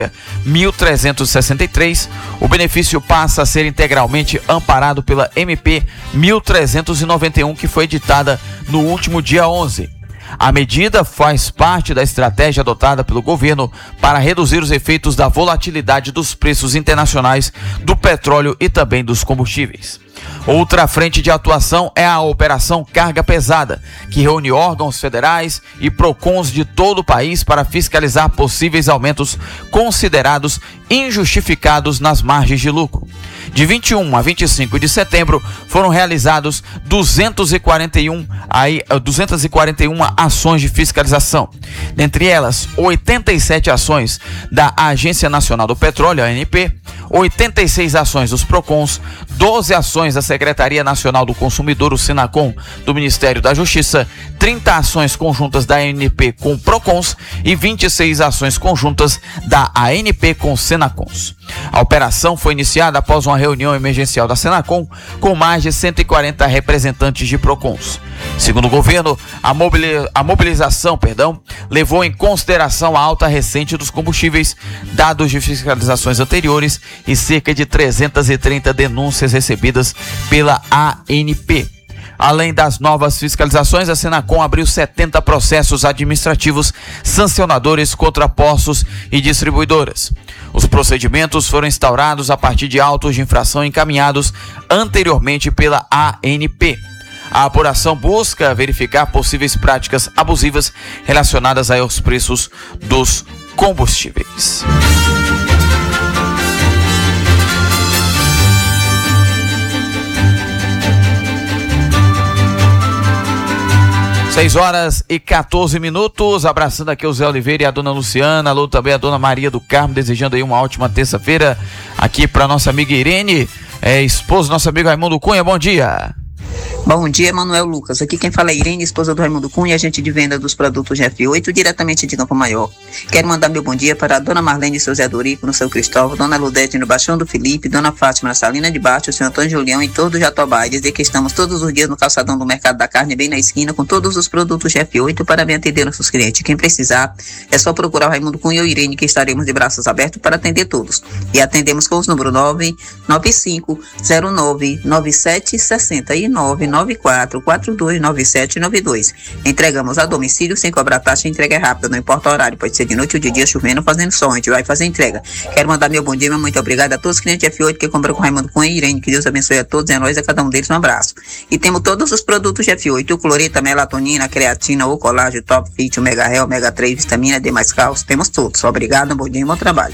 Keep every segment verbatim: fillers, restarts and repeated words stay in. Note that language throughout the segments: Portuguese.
mil trezentos e sessenta e três, o benefício passa a ser integralmente amparado pela M P mil trezentos e noventa e um, que foi editada no último dia onze. A medida faz parte da estratégia adotada pelo governo para reduzir os efeitos da volatilidade dos preços internacionais do petróleo e também dos combustíveis. Outra frente de atuação é a Operação Carga Pesada, que reúne órgãos federais e PROCONs de todo o país para fiscalizar possíveis aumentos considerados injustificados nas margens de lucro. De vinte e um a vinte e cinco de setembro foram realizados duzentas e quarenta e uma, aí, duzentas e quarenta e uma ações de fiscalização. Dentre elas, oitenta e sete ações da Agência Nacional do Petróleo, A N P, oitenta e seis ações dos PROCONs, doze ações da Secretaria Nacional do Consumidor, o SENACOM, do Ministério da Justiça, trinta ações conjuntas da A N P com PROCONs e vinte e seis ações conjuntas da A N P com Senacons. A operação foi iniciada após uma reunião emergencial da Senacom com mais de cento e quarenta representantes de PROCONs. Segundo o governo, a, mobili- a mobilização perdão, levou em consideração a alta recente dos combustíveis, dados de fiscalizações anteriores e cerca de trezentas e trinta denúncias recebidas pela A N P. Além das novas fiscalizações, a Senacom abriu setenta processos administrativos sancionadores contra postos e distribuidoras. Os procedimentos foram instaurados a partir de autos de infração encaminhados anteriormente pela A N P. A apuração busca verificar possíveis práticas abusivas relacionadas aos preços dos combustíveis. seis horas e quatorze minutos, abraçando aqui o Zé Oliveira e a dona Luciana, alô também a dona Maria do Carmo, desejando aí uma ótima terça-feira aqui para nossa amiga Irene, é, esposa do nosso amigo Raimundo Cunha. Bom dia. Bom dia, Manuel Lucas. Aqui quem fala é Irene, esposa do Raimundo Cunha, agente de venda dos produtos G F oito, diretamente de Campo Maior. Quero mandar meu bom dia para a dona Marlene e seu Zé Dorico, no seu Cristóvão, dona Ludete no Baixão do Felipe, dona Fátima na Salina de Baixo, o senhor Antônio Julião e todo o Jatobá. E dizer que estamos todos os dias no calçadão do Mercado da Carne, bem na esquina, com todos os produtos G F oito para bem atender nossos clientes. Quem precisar, é só procurar o Raimundo Cunha ou Irene, que estaremos de braços abertos para atender todos. E atendemos com os números nove nove cinco zero nove nove sete seis nove nove quatro quatro dois nove sete nove dois. Entregamos a domicílio sem cobrar taxa, entrega é rápida, não importa o horário, pode ser de noite ou de dia, chovendo, fazendo som, a gente vai fazer entrega. Quero mandar meu bom dia, meu muito obrigado a todos os clientes F oito que compram com Raimundo Cunha e Irene, que Deus abençoe a todos e a nós, a cada um deles um abraço. E temos todos os produtos F oito, o cloreta, melatonina, creatina, o colágeno, top fit, o mega Hell, omega três, vitamina D mais cálcio, temos todos. Obrigado, bom dia e bom trabalho.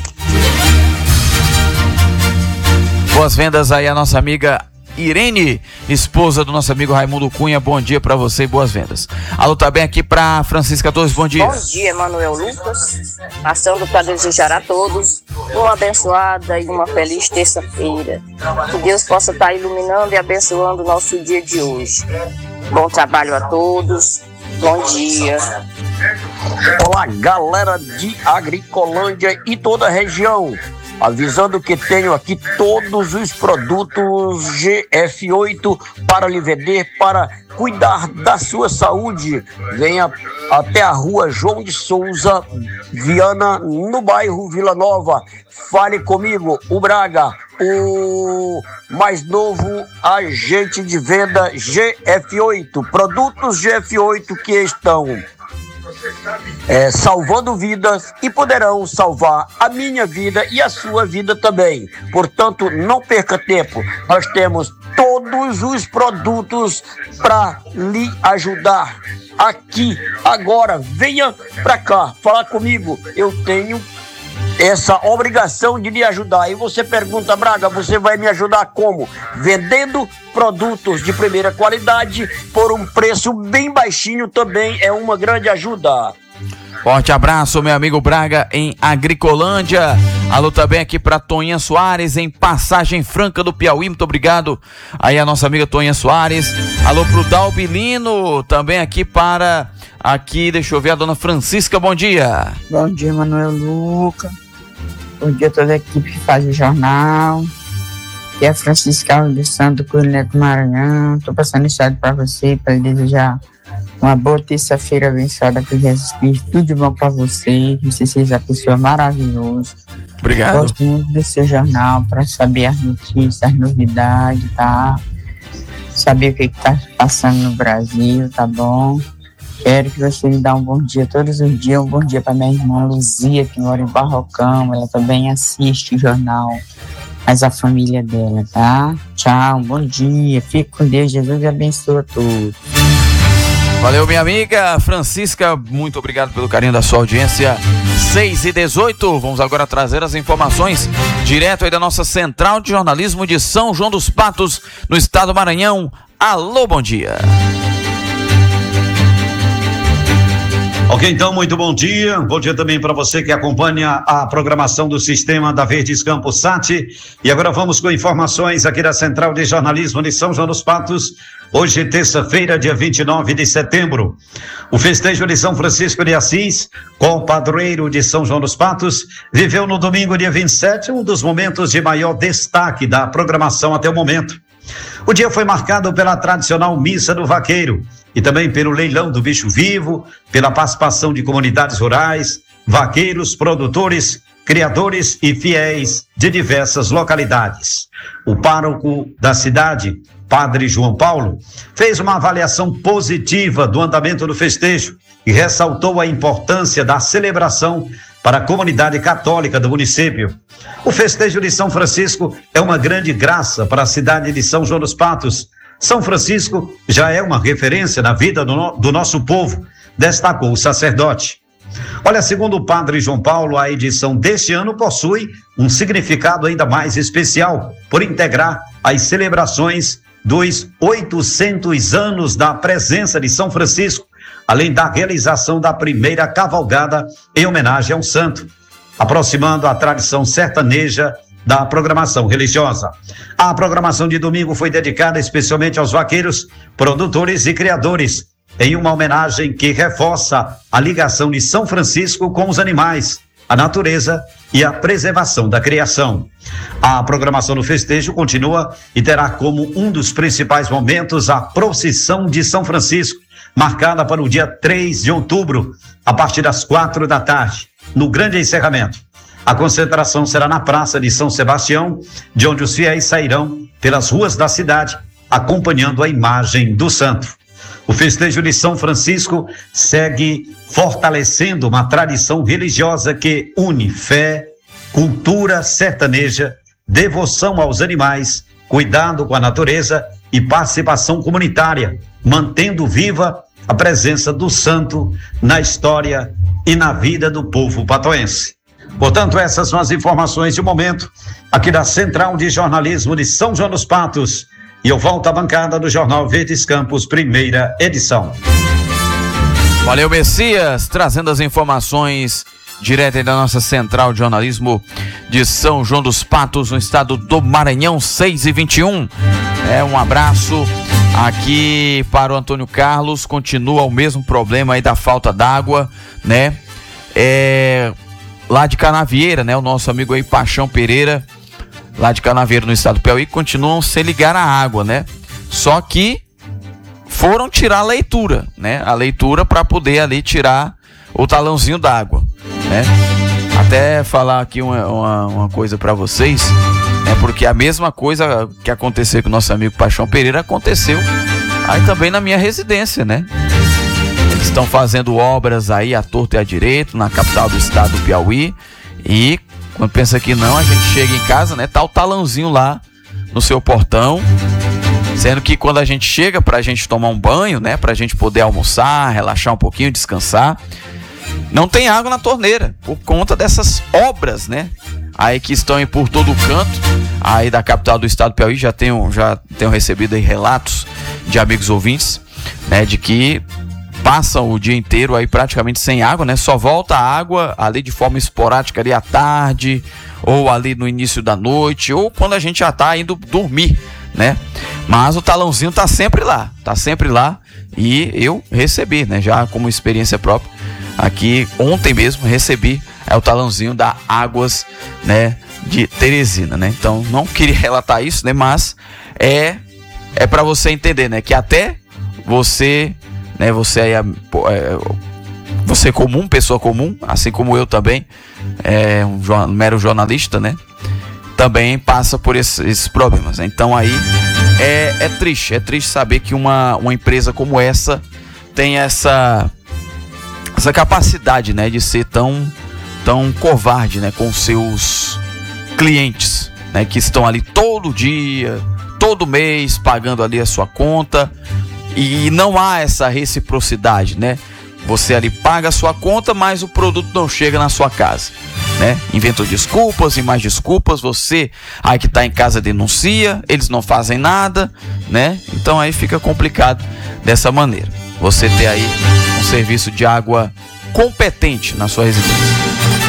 Boas vendas aí a nossa amiga Irene, esposa do nosso amigo Raimundo Cunha. Bom dia pra você e boas vendas. Alô, tá bem aqui pra Francisca Torres, bom dia. Bom dia, Manuel Lucas, passando para desejar a todos uma abençoada e uma feliz terça-feira. Que Deus possa estar iluminando e abençoando o nosso dia de hoje. Bom trabalho a todos, bom dia. Olá, galera de Agricolândia e toda a região. Avisando que tenho aqui todos os produtos G F oito para lhe vender, para cuidar da sua saúde. Venha até a rua João de Souza, Viana, no bairro Vila Nova. Fale comigo, o Braga, o mais novo agente de venda G F oito. Produtos G F oito que estão É, salvando vidas e poderão salvar a minha vida e a sua vida também. Portanto, não perca tempo. Nós temos todos os produtos para lhe ajudar aqui, agora. Venha para cá, falar comigo. Eu tenho essa obrigação de lhe ajudar. E você pergunta, Braga, você vai me ajudar como? Vendendo produtos de primeira qualidade por um preço bem baixinho também é uma grande ajuda. Forte abraço, meu amigo Braga, em Agricolândia. Alô também aqui para Toninha Soares, em Passagem Franca do Piauí. Muito obrigado aí a nossa amiga Toninha Soares. Alô pro Dalbilino, também aqui para, aqui, deixa eu ver, a dona Francisca, bom dia. Bom dia, Manuel Luca. Bom dia a toda a equipe que faz o jornal. E a Francisca Alessandro Coronel do Maranhão. Estou passando isso para você, para desejar uma boa terça-feira abençoada por Jesus Cristo. Tudo de bom para você, que você seja uma pessoa maravilhosa. Obrigado. Gosto muito do seu jornal para saber as notícias, as novidades, tá? Saber o que está passando no Brasil, tá bom? Quero que você me dê um bom dia todos os dias. Um bom dia para minha irmã Luzia, que mora em Barrocão. Ela também assiste o jornal, mas a família dela, tá? Tchau, um bom dia. Fique com Deus. Jesus abençoe a todos. Valeu, minha amiga Francisca. Muito obrigado pelo carinho da sua audiência. seis e dezoito. Vamos agora trazer as informações direto aí da nossa Central de Jornalismo de São João dos Patos, no estado do Maranhão. Alô, bom dia. Ok, então, muito bom dia. Bom dia também para você que acompanha a programação do Sistema da Verdes Campos Sat. E agora vamos com informações aqui da Central de Jornalismo de São João dos Patos. Hoje, terça-feira, dia vinte e nove de setembro. O festejo de São Francisco de Assis, com o padroeiro de São João dos Patos, viveu no domingo, dia vinte e sete, um dos momentos de maior destaque da programação até o momento. O dia foi marcado pela tradicional Missa do Vaqueiro e também pelo leilão do bicho vivo, pela participação de comunidades rurais, vaqueiros, produtores, criadores e fiéis de diversas localidades. O pároco da cidade, Padre João Paulo, fez uma avaliação positiva do andamento do festejo e ressaltou a importância da celebração para a comunidade católica do município. O festejo de São Francisco é uma grande graça para a cidade de São João dos Patos. São Francisco já é uma referência na vida do, no, do nosso povo, destacou o sacerdote. Olha, segundo o Padre João Paulo, a edição deste ano possui um significado ainda mais especial, por integrar as celebrações dos oitocentos anos da presença de São Francisco, além da realização da primeira cavalgada em homenagem ao santo, aproximando a tradição sertaneja da programação religiosa. A programação de domingo foi dedicada especialmente aos vaqueiros, produtores e criadores, em uma homenagem que reforça a ligação de São Francisco com os animais, a natureza e a preservação da criação. A programação do festejo continua e terá como um dos principais momentos a procissão de São Francisco, marcada para o dia três de outubro, a partir das quatro da tarde, no grande encerramento. A concentração será na Praça de São Sebastião, de onde os fiéis sairão pelas ruas da cidade, acompanhando a imagem do santo. O festejo de São Francisco segue fortalecendo uma tradição religiosa que une fé, cultura sertaneja, devoção aos animais, cuidado com a natureza e participação comunitária, mantendo viva a presença do santo na história e na vida do povo patoense. Portanto, essas são as informações de momento aqui da Central de Jornalismo de São João dos Patos. E eu volto à bancada do Jornal Verdes Campos, primeira edição. Valeu, Messias, trazendo as informações direto da nossa Central de Jornalismo de São João dos Patos, no estado do Maranhão, seis e vinte e um. É, um abraço aqui para o Antônio Carlos. Continua o mesmo problema aí da falta d'água, né? É, lá de Canavieira, né? O nosso amigo aí, Paixão Pereira, lá de Canavieira, no estado do Piauí, continuam sem ligar a água, né? Só que foram tirar a leitura, né? A leitura para poder ali tirar o talãozinho d'água, né? Até falar aqui uma, uma, uma coisa para vocês, né? Porque a mesma coisa que aconteceu com o nosso amigo Paixão Pereira aconteceu aí também na minha residência, né? Eles estão fazendo obras aí à torta e à direita na capital do estado do Piauí, e quando pensa que não, a gente chega em casa, né? Tá o talãozinho lá no seu portão, sendo que quando a gente chega pra gente tomar um banho, né? Pra gente poder almoçar, relaxar um pouquinho, descansar, não tem água na torneira, por conta dessas obras, né? Aí que estão aí por todo o canto, aí da capital do estado do Piauí. Já tenho, já tenho recebido aí relatos de amigos ouvintes, né? De que passam o dia inteiro aí praticamente sem água, né? Só volta a água ali de forma esporádica ali à tarde, ou ali no início da noite, ou quando a gente já tá indo dormir, né? Mas o talãozinho tá sempre lá, tá sempre lá, e eu recebi, né? Já como experiência própria, aqui ontem mesmo recebi é, o talãozinho da Águas, né? De Teresina, né? Então não queria relatar isso, né? Mas é, é para você entender, né? Que até você... Né, você aí, é, você comum, pessoa comum, assim como eu também, é um, um mero jornalista, né? Também passa por esses, esses problemas. Então aí é, é triste, é triste saber que uma, uma empresa como essa tem essa, essa capacidade, né, de ser tão, tão covarde, né, com seus clientes, né, que estão ali todo dia, todo mês pagando ali a sua conta, e não há essa reciprocidade, né? Você ali paga a sua conta, mas o produto não chega na sua casa, né? Inventou desculpas e mais desculpas, você aí que está em casa denuncia, eles não fazem nada, né? Então aí fica complicado dessa maneira. Você ter aí um serviço de água competente na sua residência.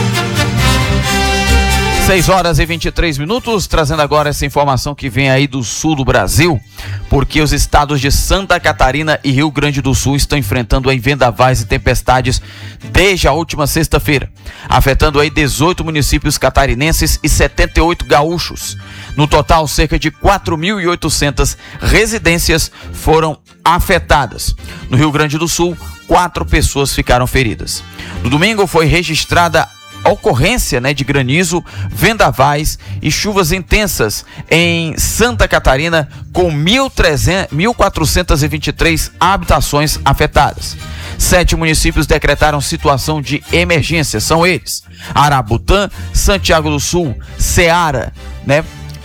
seis horas e vinte e três minutos, trazendo agora essa informação que vem aí do sul do Brasil, porque os estados de Santa Catarina e Rio Grande do Sul estão enfrentando aí vendavais e tempestades desde a última sexta-feira, afetando aí dezoito municípios catarinenses e setenta e oito gaúchos. No total, cerca de quatro mil e oitocentas residências foram afetadas. No Rio Grande do Sul, quatro pessoas ficaram feridas. No domingo foi registrada ocorrência, né, de granizo, vendavais e chuvas intensas em Santa Catarina, com mil quatrocentas e vinte e três habitações afetadas. Sete municípios decretaram situação de emergência, são eles: Arabutã, Santiago do Sul, Ceará, né?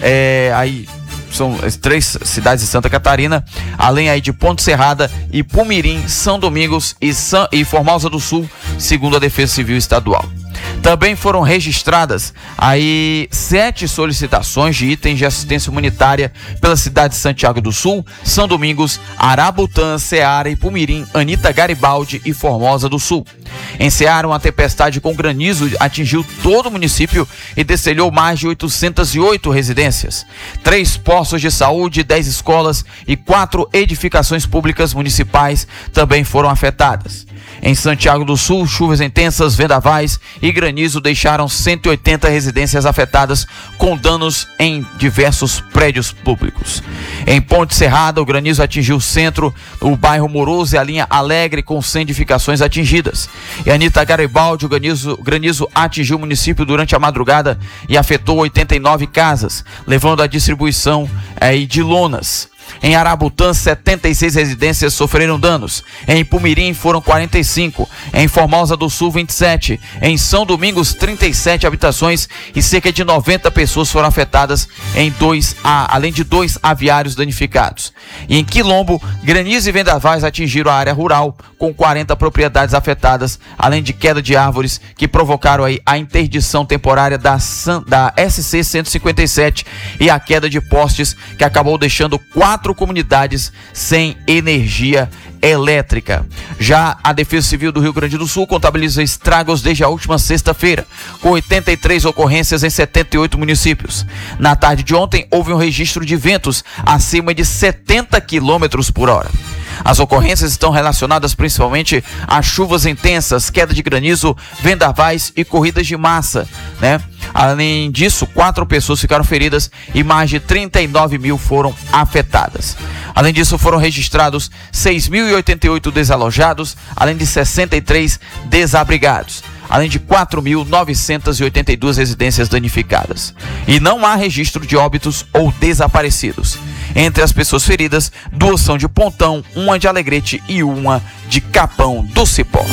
É, aí são as três cidades de Santa Catarina, além aí de Ponte Serrada e Pumirim, São Domingos e, São, e Formosa do Sul, segundo a Defesa Civil Estadual. Também foram registradas aí sete solicitações de itens de assistência humanitária pela cidade de Santiago do Sul, São Domingos, Arabutã, Ceará e Pumirim, Anita Garibaldi e Formosa do Sul. Em Ceará, uma tempestade com granizo atingiu todo o município e destelhou mais de oitocentas e oito residências. Três postos de saúde, dez escolas e quatro edificações públicas municipais também foram afetadas. Em Santiago do Sul, chuvas intensas, vendavais e granizo deixaram cento e oitenta residências afetadas, com danos em diversos prédios públicos. Em Ponte Serrada, o granizo atingiu o centro, o bairro Moroso e a linha Alegre, com cem edificações atingidas. E Anita Garibaldi, o granizo, granizo atingiu o município durante a madrugada e afetou oitenta e nove casas, levando à distribuição eh, de lonas. Em Arabutã, setenta e seis residências sofreram danos. Em Pumirim foram quarenta e cinco. Em Formosa do Sul, vinte e sete. Em São Domingos, trinta e sete habitações e cerca de noventa pessoas foram afetadas, em dois, além de dois aviários danificados. E em Quilombo, granizo e vendavais atingiram a área rural, com quarenta propriedades afetadas, além de queda de árvores que provocaram aí a interdição temporária da, da S C cento e cinquenta e sete e a queda de postes, que acabou deixando quatro comunidades sem energia elétrica. Já a Defesa Civil do Rio Grande do Sul contabiliza estragos desde a última sexta-feira, com oitenta e três ocorrências em setenta e oito municípios. Na tarde de ontem, houve um registro de ventos acima de setenta quilômetros por hora. As ocorrências estão relacionadas principalmente a chuvas intensas, queda de granizo, vendavais e corridas de massa, né? Além disso, quatro pessoas ficaram feridas e mais de trinta e nove mil foram afetadas. Além disso, foram registrados seis mil e oitenta e oito desalojados, além de sessenta e três desabrigados, além de quatro mil novecentas e oitenta e duas residências danificadas. E não há registro de óbitos ou desaparecidos. Entre as pessoas feridas, duas são de Pontão, uma de Alegrete e uma de Capão do Cipó.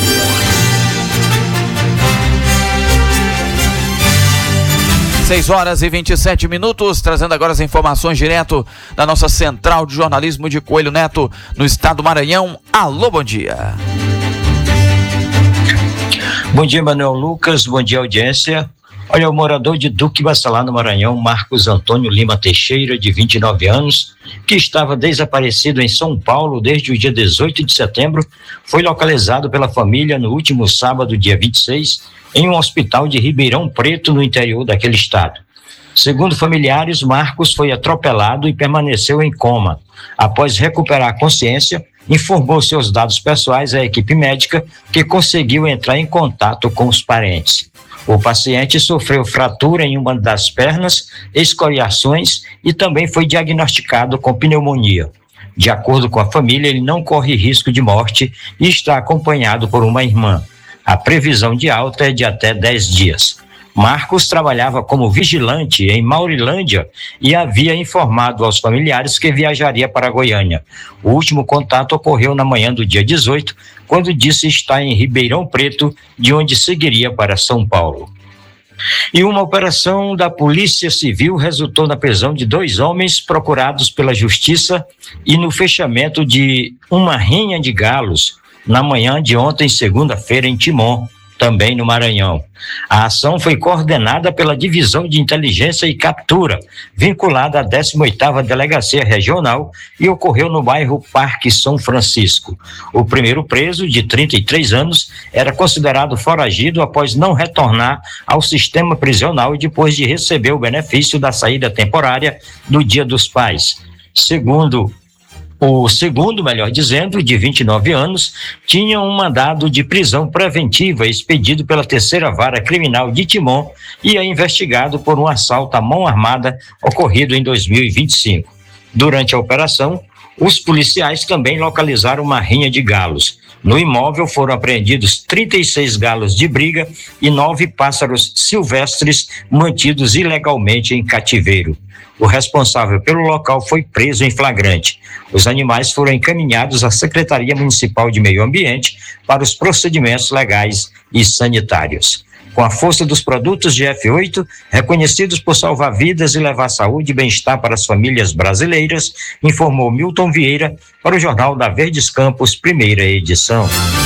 seis horas e vinte e sete minutos, trazendo agora as informações direto da nossa central de jornalismo de Coelho Neto, no estado do Maranhão. Alô, bom dia. Bom dia, Manuel Lucas, bom dia, audiência. Olha, o morador de Duque Bacelar, no Maranhão, Marcos Antônio Lima Teixeira, de vinte e nove anos, que estava desaparecido em São Paulo desde o dia dezoito de setembro, foi localizado pela família no último sábado, dia vinte e seis, em um hospital de Ribeirão Preto, no interior daquele estado. Segundo familiares, Marcos foi atropelado e permaneceu em coma. Após recuperar a consciência, informou seus dados pessoais à equipe médica, que conseguiu entrar em contato com os parentes. O paciente sofreu fratura em uma das pernas, escoriações e também foi diagnosticado com pneumonia. De acordo com a família, ele não corre risco de morte e está acompanhado por uma irmã. A previsão de alta é de até dez dias. Marcos trabalhava como vigilante em Maurilândia e havia informado aos familiares que viajaria para Goiânia. O último contato ocorreu na manhã do dia dezoito, quando disse estar em Ribeirão Preto, de onde seguiria para São Paulo. E uma operação da Polícia Civil resultou na prisão de dois homens procurados pela Justiça e no fechamento de uma rinha de galos na manhã de ontem, segunda-feira, em Timon, também no Maranhão. A ação foi coordenada pela Divisão de Inteligência e Captura, vinculada à décima oitava Delegacia Regional, e ocorreu no bairro Parque São Francisco. O primeiro preso, de trinta e três anos, era considerado foragido após não retornar ao sistema prisional e depois de receber o benefício da saída temporária do Dia dos Pais. Segundo O segundo, melhor dizendo, de vinte e nove anos, tinha um mandado de prisão preventiva expedido pela terceira vara criminal de Timon e é investigado por um assalto à mão armada ocorrido em dois mil e vinte e cinco. Durante a operação, os policiais também localizaram uma rinha de galos. No imóvel foram apreendidos trinta e seis galos de briga e nove pássaros silvestres mantidos ilegalmente em cativeiro. O responsável pelo local foi preso em flagrante. Os animais foram encaminhados à Secretaria Municipal de Meio Ambiente para os procedimentos legais e sanitários. Com a força dos produtos G F oito, reconhecidos por salvar vidas e levar saúde e bem-estar para as famílias brasileiras, informou Milton Vieira para o Jornal da Verdes Campos, primeira edição.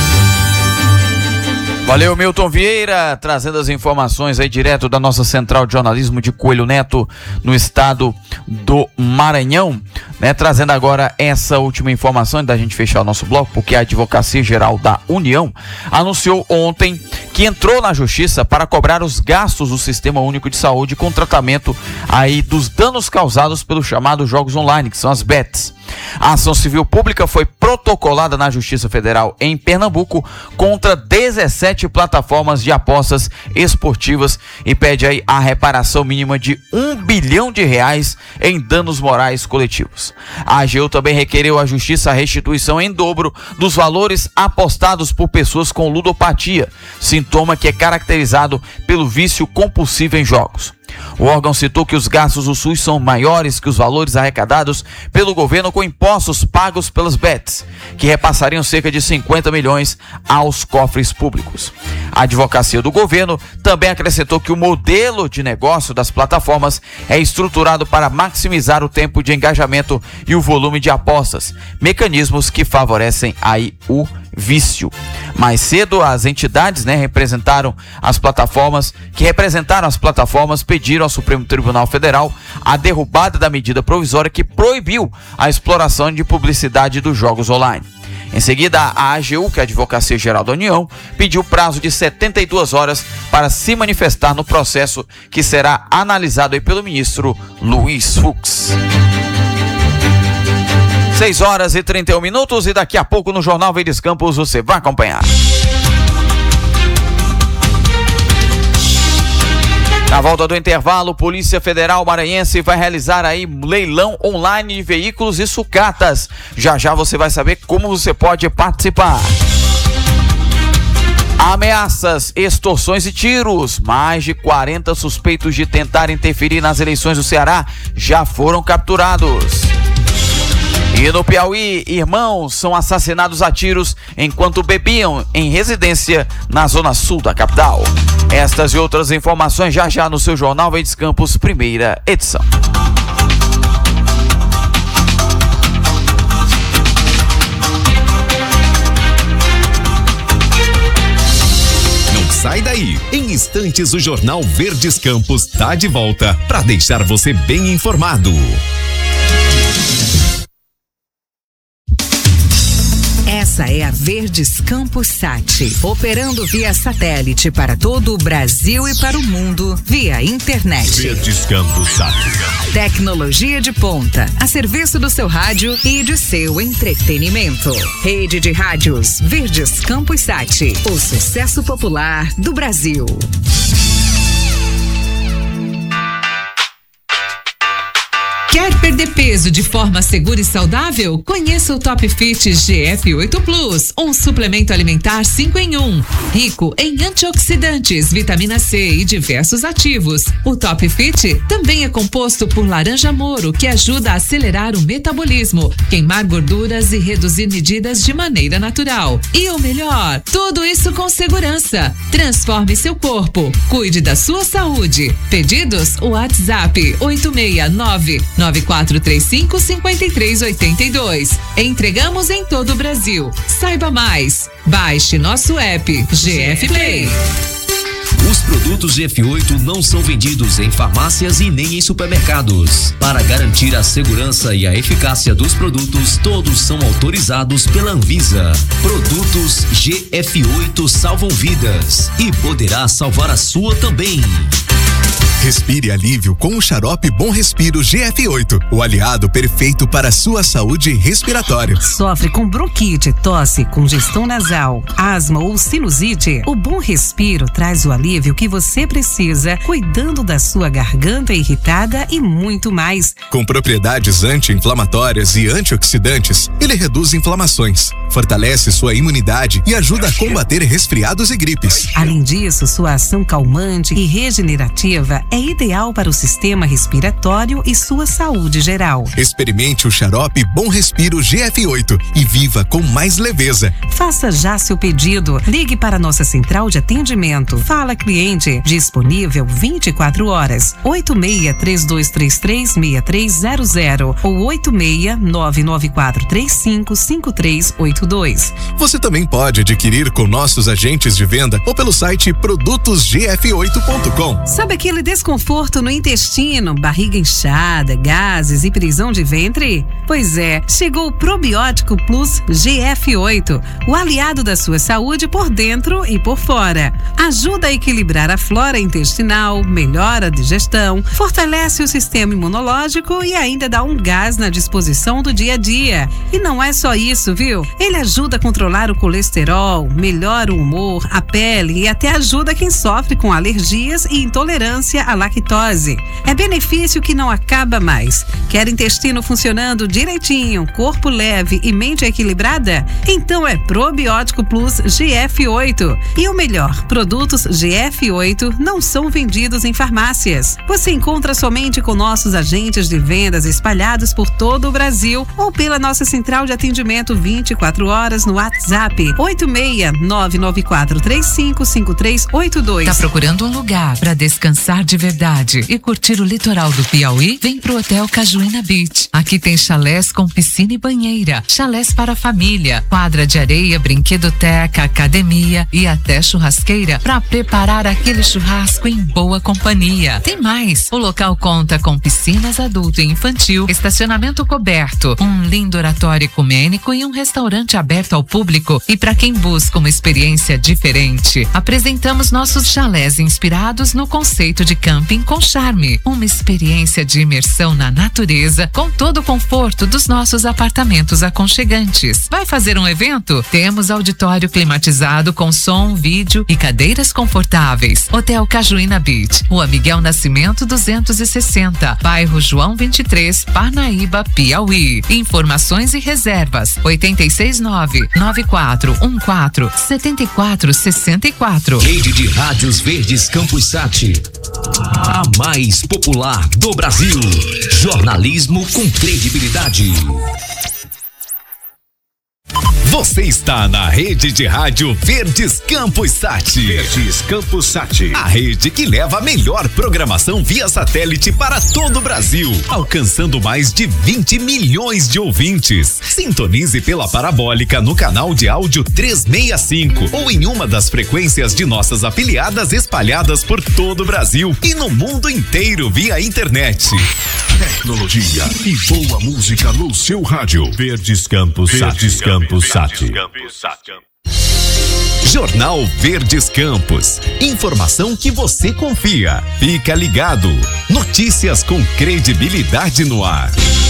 Valeu, Milton Vieira, trazendo as informações aí direto da nossa central de jornalismo de Coelho Neto, no estado do Maranhão, né? Trazendo agora essa última informação da gente fechar o nosso bloco, porque a Advocacia Geral da União anunciou ontem que entrou na Justiça para cobrar os gastos do Sistema Único de Saúde com tratamento aí dos danos causados pelos chamados jogos online, que são as bets. A ação civil pública foi protocolada na Justiça Federal em Pernambuco contra dezessete plataformas de apostas esportivas e pede aí a reparação mínima de um bilhão de reais em danos morais coletivos. A A G U também requereu à Justiça a restituição em dobro dos valores apostados por pessoas com ludopatia, sintoma que é caracterizado pelo vício compulsivo em jogos. O órgão citou que os gastos do SUS são maiores que os valores arrecadados pelo governo com impostos pagos pelas bets, que repassariam cerca de cinquenta milhões aos cofres públicos. A advocacia do governo também acrescentou que o modelo de negócio das plataformas é estruturado para maximizar o tempo de engajamento e o volume de apostas, mecanismos que favorecem aí o vício. Mais cedo, as entidades, né, representaram as plataformas, que representaram as plataformas, pediram ao Supremo Tribunal Federal a derrubada da medida provisória que proibiu a exploração de publicidade dos jogos online. Em seguida, a A G U, que é a Advocacia Geral da União, pediu prazo de setenta e duas horas para se manifestar no processo que será analisado aí pelo ministro Luiz Fux. seis horas e trinta e um minutos e daqui a pouco no Jornal Verdes Campos você vai acompanhar. Na volta do intervalo, Polícia Federal Maranhense vai realizar aí leilão online de veículos e sucatas. Já já você vai saber como você pode participar. Ameaças, extorsões e tiros. Mais de quarenta suspeitos de tentar interferir nas eleições do Ceará já foram capturados. E no Piauí, irmãos são assassinados a tiros enquanto bebiam em residência na zona sul da capital. Estas e outras informações já já no seu Jornal Verdes Campos, primeira edição. Não sai daí. Em instantes o Jornal Verdes Campos está de volta para deixar você bem informado. Essa é a Verdes Campos Sat, operando via satélite para todo o Brasil e para o mundo via internet. Verdes Campos Sat. Tecnologia de ponta, a serviço do seu rádio e de seu entretenimento. Rede de rádios Verdes Campos Sat, o sucesso popular do Brasil. Quer perder peso de forma segura e saudável? Conheça o Top Fit G F oito Plus, um suplemento alimentar cinco em um, rico em antioxidantes, vitamina C e diversos ativos. O Top Fit também é composto por laranja moro, que ajuda a acelerar o metabolismo, queimar gorduras e reduzir medidas de maneira natural. E o melhor, tudo isso com segurança. Transforme seu corpo, cuide da sua saúde. Pedidos? WhatsApp oito seis nove, nove quatro três cinco, cinco três oito dois. Entregamos em todo o Brasil. Saiba mais. Baixe nosso app G F Play. Os produtos G F oito não são vendidos em farmácias e nem em supermercados. Para garantir a segurança e a eficácia dos produtos, todos são autorizados pela Anvisa. Produtos G F oito salvam vidas e poderá salvar a sua também. Respire alívio com o xarope Bom Respiro G F oito, o aliado perfeito para a sua saúde respiratória. Sofre com bronquite, tosse, congestão nasal, asma ou sinusite? O Bom Respiro traz o alívio que você precisa, cuidando da sua garganta irritada e muito mais. Com propriedades anti-inflamatórias e antioxidantes, ele reduz inflamações, fortalece sua imunidade e ajuda a combater resfriados e gripes. Além disso, sua ação calmante e regenerativa é ideal para o sistema respiratório e sua saúde geral. Experimente o xarope Bom Respiro G F oito e viva com mais leveza. Faça já seu pedido. Ligue para nossa central de atendimento. Fala Cliente, disponível vinte e quatro horas. oito seis três dois três três, seis três zero zero ou oito seis nove nove quatro três cinco, cinco três oito dois. Você também pode adquirir com nossos agentes de venda ou pelo site produtos g f oito ponto com. Sabe aquele desconforto no intestino, barriga inchada, gases e prisão de ventre? Pois é, chegou o Probiótico Plus G F oito, o aliado da sua saúde por dentro e por fora. Ajuda a equilibrar a flora intestinal, melhora a digestão, fortalece o sistema imunológico e ainda dá um gás na disposição do dia a dia. E não é só isso, viu? Ele ajuda a controlar o colesterol, melhora o humor, a pele e até ajuda quem sofre com alergias e intolerância à lactose. É benefício que não acaba mais. Quer intestino funcionando direitinho, corpo leve e mente equilibrada? Então é Probiótico Plus G F oito. E o melhor, produtos G F oito não são vendidos em farmácias. Você encontra somente com nossos agentes de vendas espalhados por todo o Brasil ou pela nossa central de atendimento vinte e quatro horas no WhatsApp oito seis nove nove quatro três cinco, cinco três oito dois. Tá procurando um lugar para descansar de verdade e curtir o litoral do Piauí? Vem pro Hotel Cajuína Beach. Aqui tem chalés com piscina e banheira, chalés para a família, quadra de areia, brinquedoteca, academia e até churrasqueira para preparar aquele churrasco em boa companhia. Tem mais, o local conta com piscinas adulto e infantil, estacionamento coberto, um lindo oratório ecumênico e um restaurante aberto ao público. E para quem busca uma experiência diferente, apresentamos nossos chalés inspirados no conceito de camping com charme, uma experiência de imersão na natureza com todo o conforto dos nossos apartamentos aconchegantes. Vai fazer um evento? Temos auditório climatizado com som, vídeo e cadeiras confortáveis. Hotel Cajuína Beach, Rua Miguel Nascimento duzentos e sessenta, bairro João vinte e três, Parnaíba, Piauí. Informações e reservas oito seis nove, nove quatro um quatro, sete quatro seis quatro. Rede de Rádios Verdes Campus Sat, a mais popular do Brasil. Jornalismo com credibilidade. Você está na rede de rádio Verdes Campus Sat. Verdes Campus Sat. A rede que leva a melhor programação via satélite para todo o Brasil, alcançando mais de vinte milhões de ouvintes. Sintonize pela parabólica no canal de áudio trezentos e sessenta e cinco ou em uma das frequências de nossas afiliadas espalhadas por todo o Brasil e no mundo inteiro via internet. Tecnologia e boa música no seu rádio. Verdes Campus Sat. Verdes Campus Sat. Jornal Verdes Campos. Informação que você confia. Fica ligado. Notícias com credibilidade no ar.